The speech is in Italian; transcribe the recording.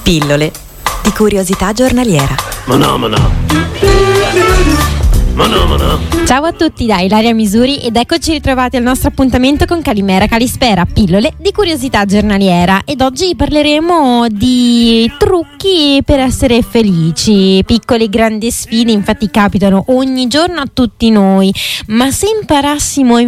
Pillole di curiosità giornaliera. Ma no. Ciao a tutti da Ilaria Misuri ed eccoci ritrovati al nostro appuntamento con Calimera Calispera, pillole di curiosità giornaliera, ed oggi parleremo di trucchi per essere felici. Piccole e grandi sfide infatti capitano ogni giorno a tutti noi, ma se imparassimo